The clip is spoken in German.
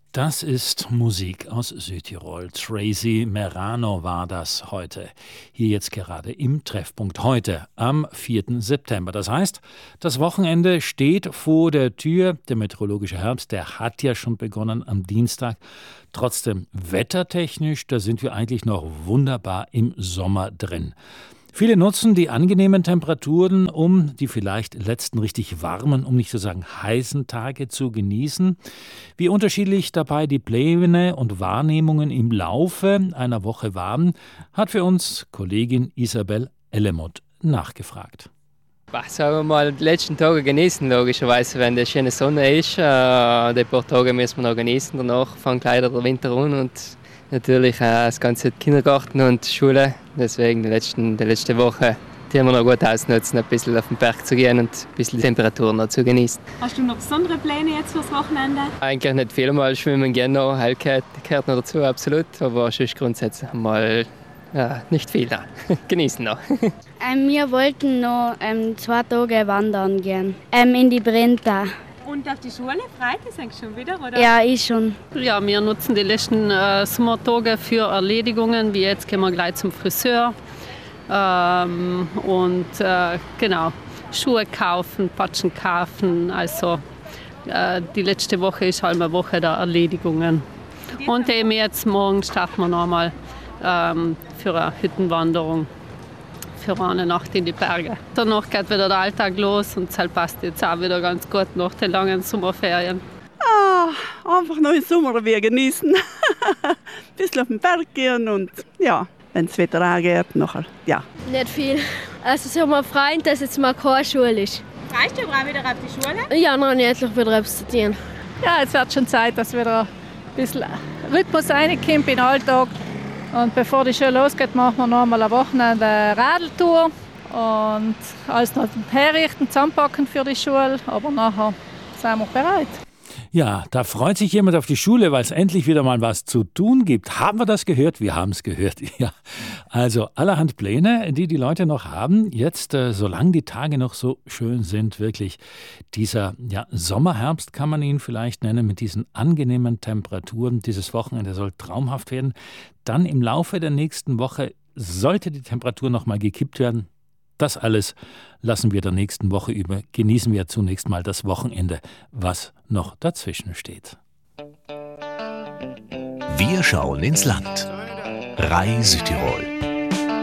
Das ist Musik aus Südtirol. Tracy Merano war das heute. Hier jetzt gerade im Treffpunkt heute am 4. September. Das heißt, das Wochenende steht vor der Tür. Der meteorologische Herbst, der hat ja schon begonnen am Dienstag. Trotzdem wettertechnisch, da sind wir eigentlich noch wunderbar im Sommer drin. Viele nutzen die angenehmen Temperaturen, um die vielleicht letzten richtig warmen, um nicht zu sagen heißen Tage zu genießen. Wie unterschiedlich dabei die Pläne und Wahrnehmungen im Laufe einer Woche waren, hat für uns Kollegin Isabel Ellemott nachgefragt. Sagen wir mal, die letzten Tage genießen, logischerweise, wenn die schöne Sonne ist. Die paar Tage müssen wir noch genießen, danach fängt leider der Winter an und natürlich das ganze Kindergarten und Schule. Deswegen die letzte Woche, die haben wir noch gut ausnutzen, ein bisschen auf den Berg zu gehen und ein bisschen die Temperaturen noch zu genießen. Hast du noch besondere Pläne jetzt fürs Wochenende? Eigentlich nicht viel, mal schwimmen gehen noch, Heilkeit gehört noch dazu, absolut. Aber sonst grundsätzlich mal nicht viel, genießen noch. Wir wollten noch 2 Tage wandern gehen, in die Brenta. Und auf die Schule freut es eigentlich schon wieder, oder? Ja, ich schon. Ja, wir nutzen die letzten Sommertage für Erledigungen, wie jetzt gehen wir gleich zum Friseur genau, Schuhe kaufen, Patschen kaufen, also die letzte Woche ist halt eine Woche der Erledigungen. Und eben jetzt morgen starten wir nochmal für eine Hüttenwanderung. Für eine Nacht in die Berge. Danach geht wieder der Alltag los und das passt jetzt auch wieder ganz gut nach den langen Sommerferien. Einfach noch im Sommer wir genießen. Ein bisschen auf den Berg gehen und ja, wenn das Wetter angeht, nachher, ja. Nicht viel. Also so mal freuen, dass jetzt mal keine Schule ist. Freust du aber auch wieder auf die Schule? Ja, noch nicht wieder etwas zu tun. Ja, es wird schon Zeit, dass wieder ein bisschen Rhythmus reinkommt in den Alltag. Und bevor die Schule losgeht, machen wir noch mal eine Wochenende Radeltour und alles noch herrichten, zusammenpacken für die Schule, aber nachher sind wir bereit. Ja, da freut sich jemand auf die Schule, weil es endlich wieder mal was zu tun gibt. Haben wir das gehört? Wir haben es gehört, ja. Also allerhand Pläne, die Leute noch haben. Jetzt, solange die Tage noch so schön sind, wirklich dieser Sommerherbst kann man ihn vielleicht nennen, mit diesen angenehmen Temperaturen. Dieses Wochenende soll traumhaft werden. Dann im Laufe der nächsten Woche sollte die Temperatur noch mal gekippt werden. Das alles lassen wir der nächsten Woche über. Genießen wir zunächst mal das Wochenende, was noch dazwischen steht. Wir schauen ins Land. RAI Südtirol.